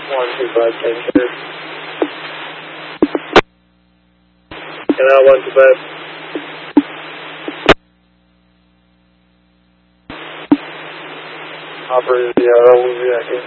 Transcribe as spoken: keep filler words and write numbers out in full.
one two five ten clear. Canal one two five. Operator, yeah, we'll be back in.